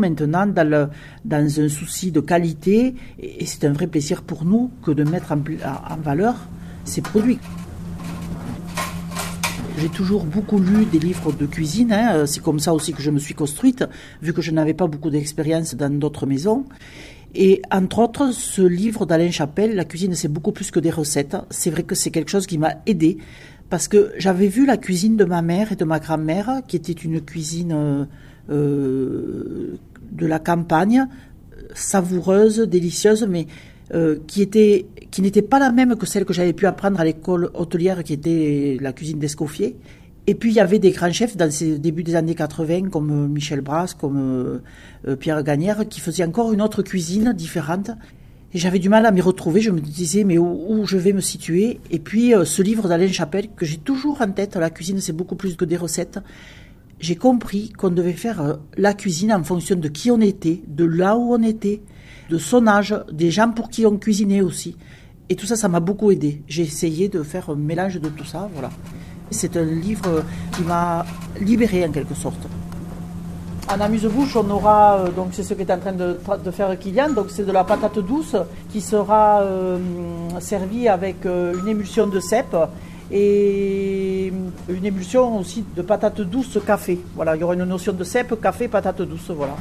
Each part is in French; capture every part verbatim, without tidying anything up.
Maintenant, dans, le, dans un souci de qualité, et c'est un vrai plaisir pour nous que de mettre en, en valeur ces produits. J'ai toujours beaucoup lu des livres de cuisine, hein. C'est comme ça aussi que je me suis construite, vu que je n'avais pas beaucoup d'expérience dans d'autres maisons. Et entre autres, ce livre d'Alain Chappelle, La cuisine c'est beaucoup plus que des recettes, c'est vrai que c'est quelque chose qui m'a aidée, parce que j'avais vu la cuisine de ma mère et de ma grand-mère, qui était une cuisine euh, euh, de la campagne, savoureuse, délicieuse, mais euh, qui était, qui n'était pas la même que celle que j'avais pu apprendre à l'école hôtelière, qui était la cuisine d'Escoffier. Et puis il y avait des grands chefs dans ces débuts des années quatre-vingts, comme Michel Brasse, comme euh, Pierre Gagnère, qui faisaient encore une autre cuisine différente. Et j'avais du mal à m'y retrouver, je me disais mais où, où je vais me situer. Et puis euh, ce livre d'Alain Chappelle, que j'ai toujours en tête, La cuisine c'est beaucoup plus que des recettes, j'ai compris qu'on devait faire euh, la cuisine en fonction de qui on était, de là où on était, de son âge, des gens pour qui on cuisinait aussi. Et tout ça, ça m'a beaucoup aidé. J'ai essayé de faire un mélange de tout ça, voilà. C'est un livre qui m'a libérée en quelque sorte. En amuse-bouche, on aura, donc c'est ce qu'est en train de, de faire Kylian, donc c'est de la patate douce qui sera euh, servie avec euh, une émulsion de cèpe et une émulsion aussi de patate douce café. Voilà, il y aura une notion de cèpe, café, patate douce, voilà.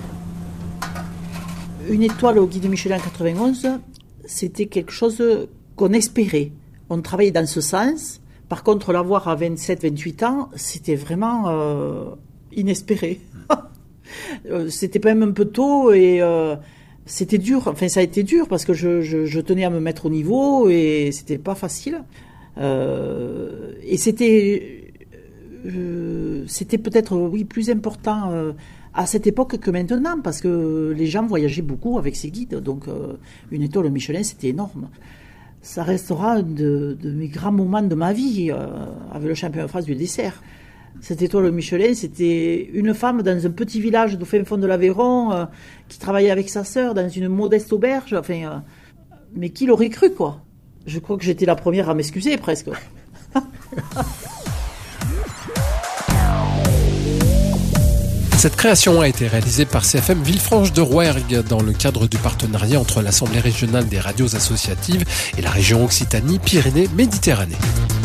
Une étoile au guide Michelin en quatre-vingt-onze, c'était quelque chose qu'on espérait. On travaillait dans ce sens. Par contre, l'avoir à vingt-sept vingt-huit ans, c'était vraiment euh, inespéré. C'était quand même un peu tôt et euh, c'était dur. Enfin, ça a été dur parce que je, je, je tenais à me mettre au niveau et c'était pas facile. Euh, et c'était, euh, c'était peut-être, oui, plus important euh, à cette époque que maintenant parce que les gens voyageaient beaucoup avec ces guides. Donc, euh, une étoile Michelin, c'était énorme. Ça restera un de, de mes grands moments de ma vie, euh, avec le champion de France du dessert. Cette étoile Michelin, c'était une femme dans un petit village du fin fond de l'Aveyron, euh, qui travaillait avec sa sœur dans une modeste auberge. Enfin, euh, mais qui l'aurait cru, quoi? Je crois que j'étais la première à m'excuser, presque. Cette création a été réalisée par C F M Villefranche-de-Rouergue dans le cadre du partenariat entre l'Assemblée régionale des radios associatives et la région Occitanie-Pyrénées-Méditerranée.